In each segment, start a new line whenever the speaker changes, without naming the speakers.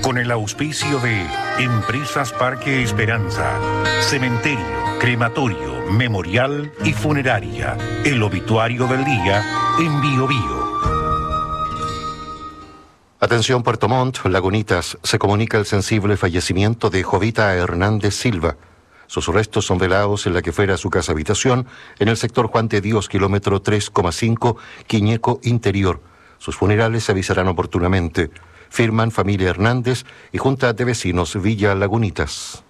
Con el auspicio de Empresas Parque Esperanza, Cementerio, Crematorio, Memorial y Funeraria. El obituario del día en Bio Bio.
Atención Puerto Montt, Lagunitas, se comunica el sensible fallecimiento de Jovita Hernández Silva. Sus restos son velados en la que fuera su casa habitación, en el sector Juan de Dios, kilómetro 3,5, Quiñeco Interior. Sus funerales se avisarán oportunamente. Firman Familia Hernández y Junta de Vecinos Villa Lagunitas.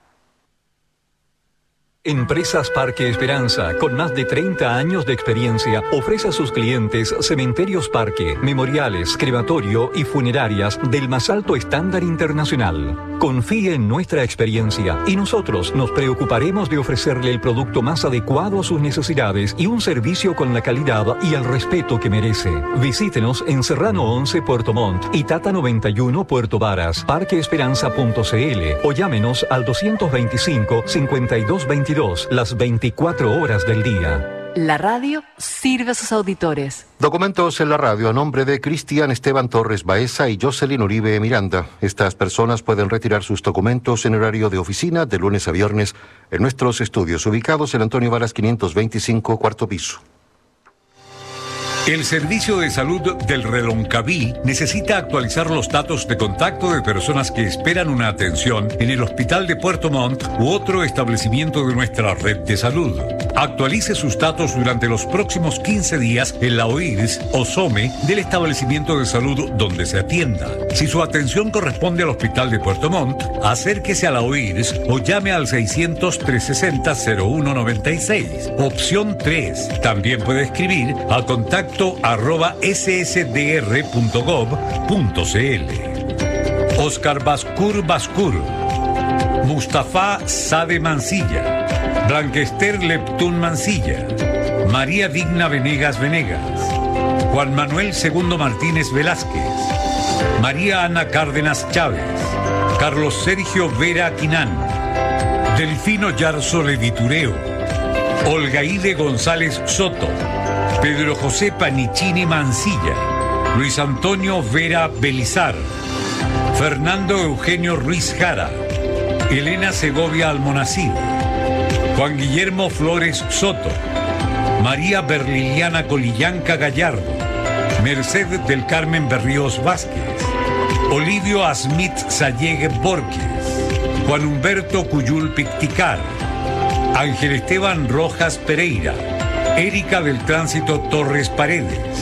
Empresas Parque Esperanza, con más de 30 años de experiencia, ofrece a sus clientes cementerios parque, memoriales, crematorio y funerarias del más alto estándar internacional. Confíe en nuestra experiencia y nosotros nos preocuparemos de ofrecerle el producto más adecuado a sus necesidades y un servicio con la calidad y el respeto que merece. Visítenos en Serrano 11 Puerto Montt y Tata 91 Puerto Varas, parqueesperanza.cl o llámenos al 225-5222 las 24 horas del día.
La radio sirve a sus auditores.
Documentos en la radio a nombre de Cristian Esteban Torres Baeza y Jocelyn Uribe Miranda. Estas personas pueden retirar sus documentos en horario de oficina de lunes a viernes en nuestros estudios ubicados en Antonio Varas 525, cuarto piso.
El Servicio de Salud del Reloncaví necesita actualizar los datos de contacto de personas que esperan una atención en el Hospital de Puerto Montt u otro establecimiento de nuestra red de salud. Actualice sus datos durante los próximos 15 días en la OIRS o SOME del establecimiento de salud donde se atienda. Si su atención corresponde al Hospital de Puerto Montt, acérquese a la OIRS o llame al 600-360-0196. Opción 3. También puede escribir a contacto @ssdr.gov.cl. Oscar Bascur, Mustafa Sade Mancilla, Blanquester Leptún Mancilla, María Digna Venegas, Juan Manuel II Martínez Velázquez, María Ana Cárdenas Chávez, Carlos Sergio Vera Quinán, Delfino Yarzo Levitureo, Olgaide González Soto, Pedro José Panicini Mancilla, Luis Antonio Vera Belizar, Fernando Eugenio Ruiz Jara, Elena Segovia Almonacid, Juan Guillermo Flores Soto, María Berliliana Colillanca Gallardo, Merced del Carmen Berríos Vázquez, Olivio Asmit Sallegue Borges, Juan Humberto Cuyul Picticar, Ángel Esteban Rojas Pereira, Erika del Tránsito Torres Paredes,